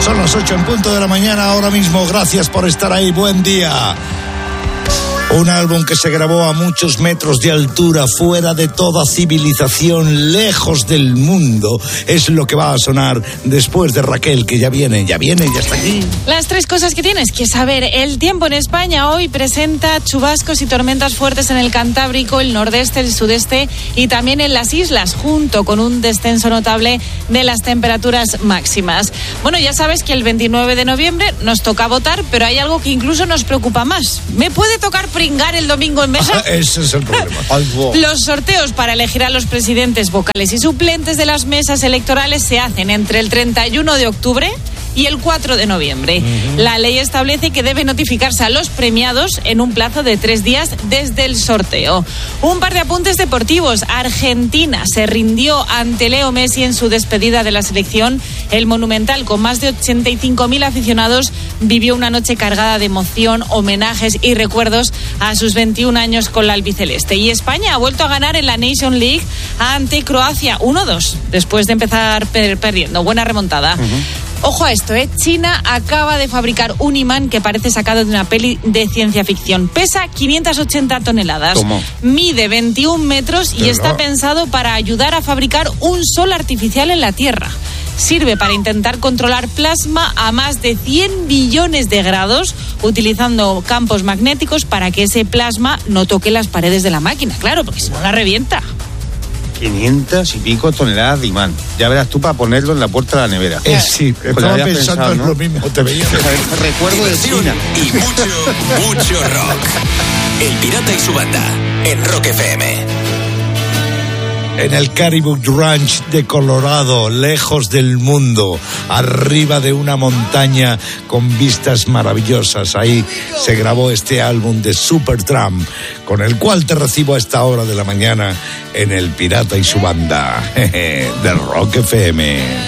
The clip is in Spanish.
Son las 8 en punto de la mañana ahora mismo. Gracias por estar ahí. Buen día. Un álbum que se grabó a muchos metros de altura, fuera de toda civilización, lejos del mundo, es lo que va a sonar después de Raquel, que ya viene, ya está aquí. Las tres cosas que tienes que saber. El tiempo en España hoy presenta chubascos y tormentas fuertes en el Cantábrico, el nordeste, el sudeste y también en las islas, junto con un descenso notable de las temperaturas máximas. Bueno, ya sabes que el 29 de noviembre nos toca votar, pero hay algo que incluso nos preocupa más. ¿Me puede tocar pringar el domingo en mesa? Ese es el problema. Los sorteos para elegir a los presidentes, vocales y suplentes de las mesas electorales se hacen entre el 31 de octubre y el 4 de noviembre. La ley establece que debe notificarse a los premiados en un plazo de 3 días desde el sorteo. Un par de apuntes deportivos. Argentina se rindió ante Leo Messi en su despedida de la selección. El Monumental, con más de 85.000 aficionados, vivió una noche cargada de emoción, homenajes y recuerdos a sus 21 años con la albiceleste. Y España ha vuelto a ganar en la Nation League ante Croacia 1-2, después de empezar perdiendo. Buena remontada. Ojo a esto, China acaba de fabricar un imán que parece sacado de una peli de ciencia ficción. Pesa 580 toneladas. ¿Cómo? Mide 21 metros y está pensado para ayudar a fabricar un sol artificial en la Tierra. Sirve para intentar controlar plasma a más de 100 billones de grados, utilizando campos magnéticos para que ese plasma no toque las paredes de la máquina. Claro, porque si no la revienta. 500 y pico toneladas de imán. Ya verás tú para ponerlo en la puerta de la nevera. Sí, estaba pensando en lo mismo. Te veía. Recuerdo de China. Y mucho rock. El Pirata y su banda en Rock FM. En el Caribou Ranch de Colorado, lejos del mundo, arriba de una montaña con vistas maravillosas. Ahí se grabó este álbum de Supertramp, con el cual te recibo a esta hora de la mañana en El Pirata y su banda de Rock FM.